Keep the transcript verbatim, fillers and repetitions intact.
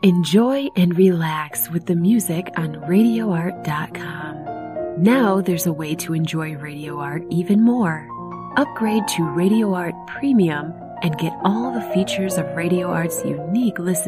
Enjoy and relax with the music on radio art dot com. Now there's a way to enjoy Radio Art even more. Upgrade to Radio Art Premium and get all the features of Radio Art's unique listening